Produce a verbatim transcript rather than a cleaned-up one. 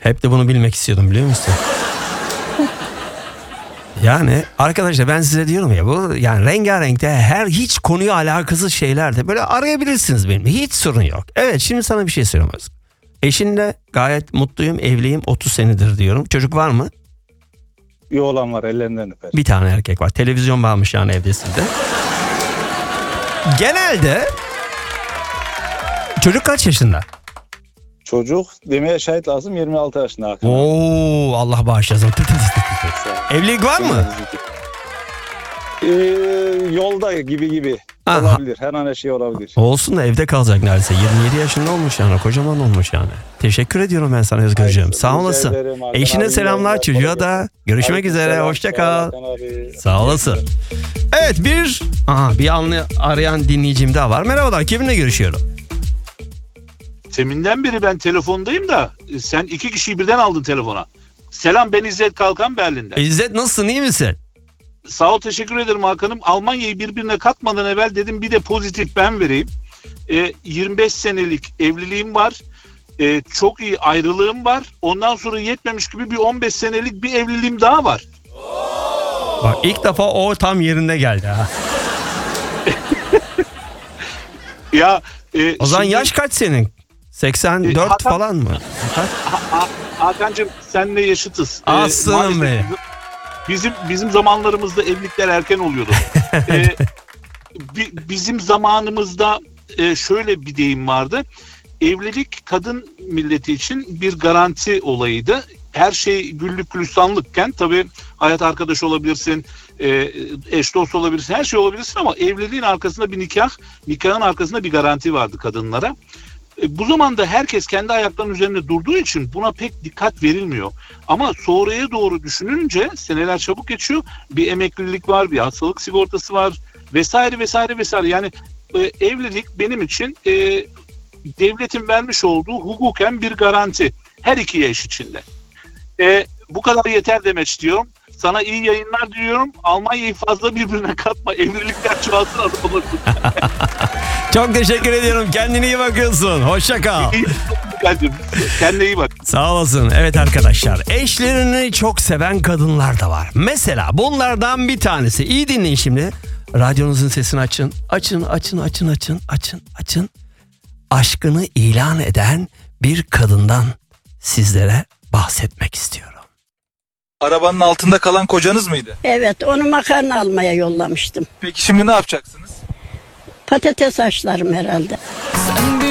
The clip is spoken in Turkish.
Hep de bunu bilmek istiyordum, biliyor musun? Yani arkadaşlar, ben size diyorum ya, bu yani rengarenkte her hiç konuya alakasız şeylerde böyle arayabilirsiniz benimle. Hiç sorun yok. Evet, şimdi sana bir şey söyleyeyim. Eşinle gayet mutluyum, evliyim, otuz senedir diyorum. Çocuk var mı? Bir oğlan var, ellerinden öper. Bir tane erkek var. Televizyon varmış yani evde sizde. Genelde çocuk kaç yaşında? Çocuk demeye şahit lazım, yirmi altı yaşında. Hakan. Oo, Allah bağışlasın. Evlilik var mı? Ee, yolda gibi gibi. Aha. Olabilir. Her an her şey olabilir. Olsun da evde kalacak neredeyse. yirmi yedi yaşında olmuş yani. Kocaman olmuş yani. Teşekkür ediyorum ben sana Özgürcüğüm. Hayır, Sağ olasın. ederim, Eşine selamlar, çocuğa da. Görüşmek Aleyküm üzere. selam. Hoşça kal. Sağ ol, Sağ olasın. Evet, bir aha, bir anlı arayan dinleyicim daha var. Merhabalar. Kiminle görüşüyorum? Teminden beri ben telefondayım da sen iki kişiyi birden aldın telefona. Selam, ben İzzet Kalkan, Berlin'den. İzzet, nasılsın, iyi misin? Sağ ol, teşekkür ederim Hakan'ım. Almanya'yı birbirine katmadan evvel dedim bir de pozitif ben vereyim. E, yirmi beş senelik evliliğim var. E, çok iyi ayrılığım var. Ondan sonra yetmemiş gibi bir on beş senelik bir evliliğim daha var. Bak, ilk defa o tam yerinde geldi ha. Ya e, O zaman şimdi, yaş kaç senin? seksen dört E, Hakan- falan mı? Kaç? Ha, ha, Hakan'cığım senle yaşıtız. E, Aslanım maalesef be. Bizim bizim zamanlarımızda evlilikler erken oluyordu. e, bi, bizim zamanımızda e, şöyle bir deyim vardı. Evlilik kadın milleti için bir garanti olayıydı. Her şey güllük gülistanlıkken, tabii hayat arkadaşı olabilirsin, e, eş dost olabilirsin, her şey olabilirsin ama evliliğin arkasında bir nikah, nikahın arkasında bir garanti vardı kadınlara. E, bu zamanda herkes kendi ayaklarının üzerinde durduğu için buna pek dikkat verilmiyor. Ama sonraya doğru düşününce seneler çabuk geçiyor. Bir emeklilik var, bir hastalık sigortası var vesaire vesaire vesaire. Yani e, evlilik benim için e, devletin vermiş olduğu hukuken bir garanti. Her iki eş içinde. E, bu kadar yeter demek istiyorum. Sana iyi yayınlar diliyorum. Almanya'yı fazla birbirine katma. Evlilikler çoğalsın, adım olursun. Çok teşekkür ediyorum. Kendine iyi bakıyorsun. Hoşça kal. Kendine iyi bak. Sağ olasın. Evet arkadaşlar, eşlerini çok seven kadınlar da var. Mesela bunlardan bir tanesi. İyi dinleyin şimdi. Radyonuzun sesini açın. Açın, açın, açın, açın, açın, açın. Aşkını ilan eden bir kadından sizlere bahsetmek istiyorum. Arabanın altında kalan kocanız mıydı? Evet, onu makarna almaya yollamıştım. Peki şimdi ne yapacaksınız? Patates haşlarım herhalde.